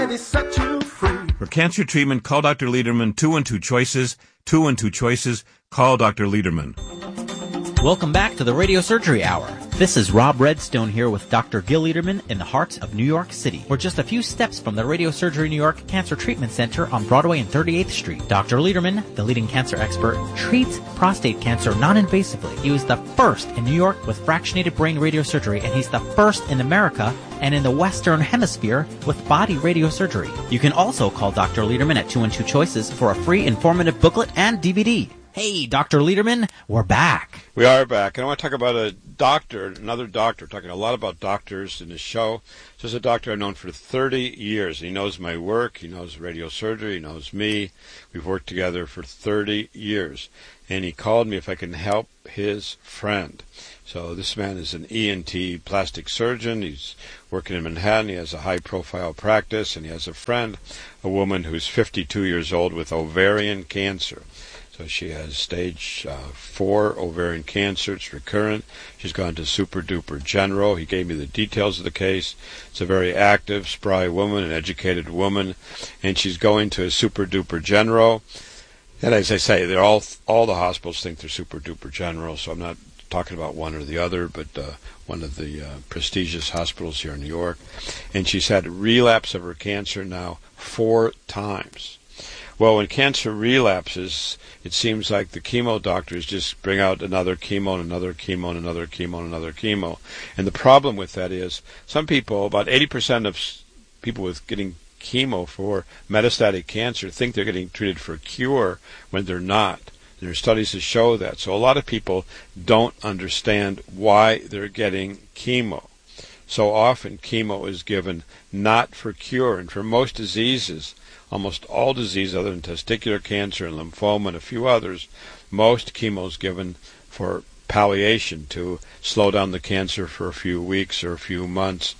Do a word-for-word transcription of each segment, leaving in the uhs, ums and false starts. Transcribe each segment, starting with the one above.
For cancer treatment, call Doctor Lederman, two and two choices, two and two choices, call Doctor Lederman. Welcome back to the Radio Surgery Hour. This is Rob Redstone here with Doctor Gil Lederman in the heart of New York City. We're just a few steps from the Radio Surgery New York Cancer Treatment Center on Broadway and thirty-eighth Street. Doctor Lederman, the leading cancer expert, treats prostate cancer non-invasively. He was the first in New York with fractionated brain radiosurgery, and he's the first in America and in the Western Hemisphere with body radiosurgery. You can also call Doctor Lederman at two and two choices for a free informative booklet and D V D. Hey, Doctor Lederman, we're back. We are back, and I want to talk about a doctor, another doctor. We're talking a lot about doctors in this show. This is a doctor I've known for thirty years. He knows my work. He knows radiosurgery. He knows me. We've worked together for thirty years, and he called me if I can help his friend. So this man is an E N T plastic surgeon. He's working in Manhattan. He has a high-profile practice, and he has a friend, a woman who's fifty-two years old with ovarian cancer. So she has stage uh, four ovarian cancer. It's recurrent. She's gone to Super Duper General. He gave me the details of the case. It's a very active, spry woman, an educated woman, and she's going to Super Duper General. And as I say, they're all all the hospitals think they're Super Duper General. So I'm not talking about one or the other, but uh, one of the uh, prestigious hospitals here in New York. And she's had a relapse of her cancer now four times. Well, when cancer relapses, it seems like the chemo doctors just bring out another chemo and another chemo and another chemo and another chemo. And the problem with that is some people, about eighty percent of people with getting chemo for metastatic cancer think they're getting treated for a cure when they're not. There are studies that show that. So a lot of people don't understand why they're getting chemo. So often chemo is given not for cure. And for most diseases, almost all diseases other than testicular cancer and lymphoma and a few others, most chemo is given for palliation, to slow down the cancer for a few weeks or a few months,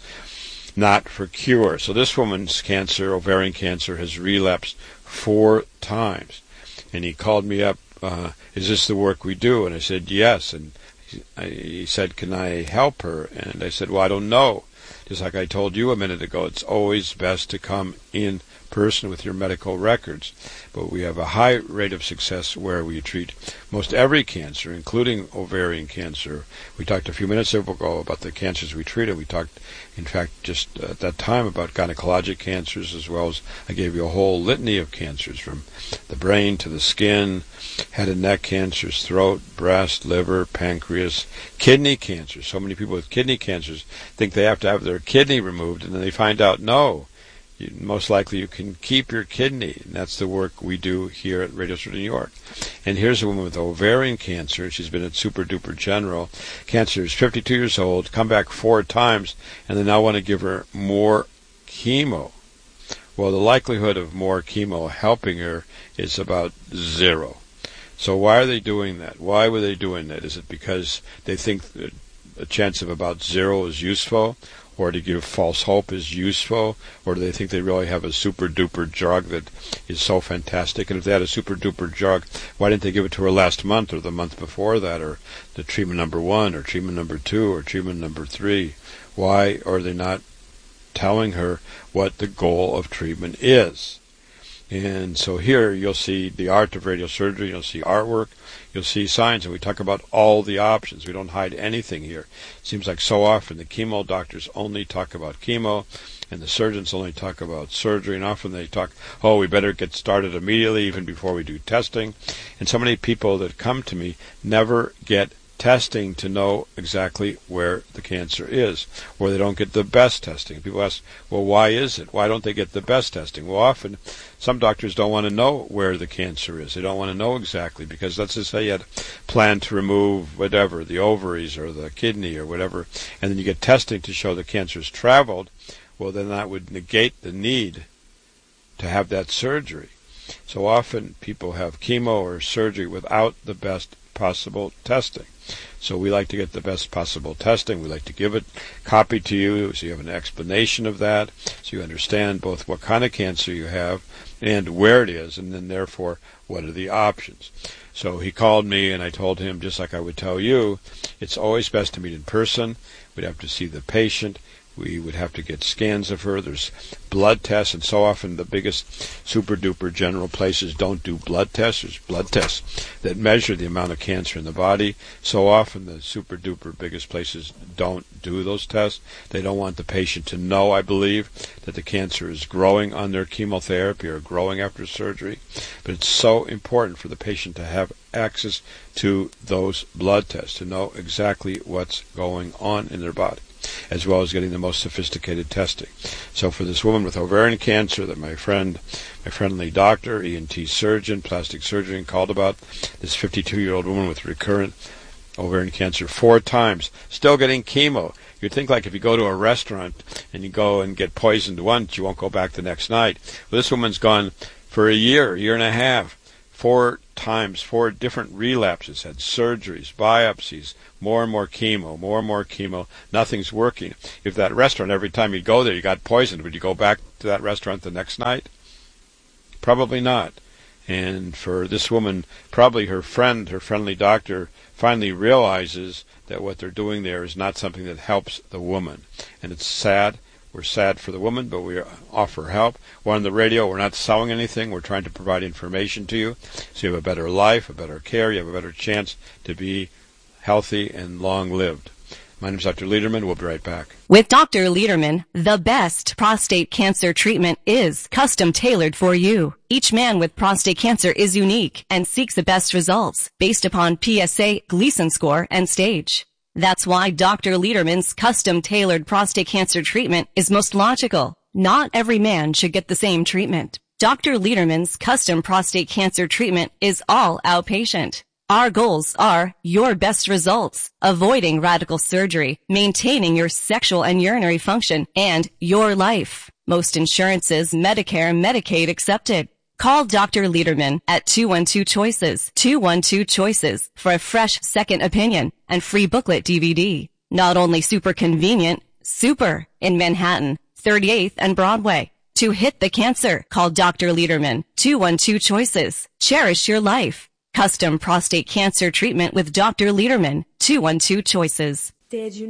not for cure. So this woman's cancer, ovarian cancer, has relapsed four times. And he called me up, uh, is this the work we do? And I said, yes. And he, I, he said, can I help her? And I said, well, I don't know. Just like I told you a minute ago, it's always best to come in person with your medical records. But we have a high rate of success where we treat most every cancer, including ovarian cancer. We talked a few minutes ago about the cancers we treated. We talked, in fact, just at that time about gynecologic cancers, as well as I gave you a whole litany of cancers, from the brain to the skin, head and neck cancers, throat, breast, liver, pancreas, kidney cancer. So many people with kidney cancers think they have to have their kidney removed, and then they find out, no, you, most likely you can keep your kidney. And that's the work we do here at Radio Surgery New York. And here's a woman with ovarian cancer. She's been at Super Duper General. Cancer is fifty-two years old, come back four times, and they now want to give her more chemo. Well, the likelihood of more chemo helping her is about zero. So why are they doing that? Why were they doing that? Is it because they think that a chance of about zero is useful, or to give false hope is useful, or do they think they really have a super duper drug that is so fantastic? And if they had a super duper drug, why didn't they give it to her last month or the month before that, or the treatment number one or treatment number two or treatment number three? Why are they not telling her what the goal of treatment is? And so here you'll see the art of radiosurgery, you'll see artwork, you'll see science, and we talk about all the options. We don't hide anything here. It seems like so often the chemo doctors only talk about chemo, and the surgeons only talk about surgery, and often they talk, oh, we better get started immediately, even before we do testing. And so many people that come to me never get testing to know exactly where the cancer is, or they don't get the best testing. People ask, well, why is it? Why don't they get the best testing? Well, often some doctors don't want to know where the cancer is. They don't want to know exactly, because let's just say you had planned to remove whatever, the ovaries or the kidney or whatever, and then you get testing to show the cancer's traveled. Well, then that would negate the need to have that surgery. So often people have chemo or surgery without the best possible testing. So we like to get the best possible testing. We like to give it copy to you so you have an explanation of that, so you understand both what kind of cancer you have and where it is, and then therefore what are the options. So he called me, and I told him, just like I would tell you, it's always best to meet in person. We'd have to see the patient. We would have to get scans of her. There's blood tests, and so often the biggest super-duper general places don't do blood tests. There's blood tests that measure the amount of cancer in the body. So often the super-duper biggest places don't do those tests. They don't want the patient to know, I believe, that the cancer is growing on their chemotherapy or growing after surgery. But it's so important for the patient to have access to those blood tests, to know exactly what's going on in their body, as well as getting the most sophisticated testing. So for this woman with ovarian cancer that my friend, my friendly doctor, E N T surgeon, plastic surgeon, called about, this fifty-two-year-old woman with recurrent ovarian cancer four times, still getting chemo. You'd think like if you go to a restaurant and you go and get poisoned once, you won't go back the next night. Well, this woman's gone for a year, year and a half, four times, four different relapses, had surgeries, biopsies, more and more chemo, more and more chemo. Nothing's working. If that restaurant, every time you go there, you got poisoned, would you go back to that restaurant the next night? Probably not. And for this woman, probably her friend, her friendly doctor, finally realizes that what they're doing there is not something that helps the woman. And it's sad. We're sad for the woman, but we offer help. We're on the radio. We're not selling anything. We're trying to provide information to you so you have a better life, a better care. You have a better chance to be healthy and long-lived. My name is Doctor Lederman. We'll be right back. With Doctor Lederman, the best prostate cancer treatment is custom tailored for you. Each man with prostate cancer is unique and seeks the best results based upon P S A, Gleason score, and stage. That's why Doctor Lederman's custom-tailored prostate cancer treatment is most logical. Not every man should get the same treatment. Doctor Lederman's custom prostate cancer treatment is all outpatient. Our goals are your best results, avoiding radical surgery, maintaining your sexual and urinary function, and your life. Most insurances, Medicare, Medicaid accepted. Call Doctor Lederman at two one two choices, two one two choices for a fresh second opinion and free booklet D V D. Not only super convenient, super in Manhattan, thirty-eighth and Broadway. To hit the cancer, call Doctor Lederman, two one two choices. Cherish your life. Custom prostate cancer treatment with Doctor Lederman, two one two choices. Did you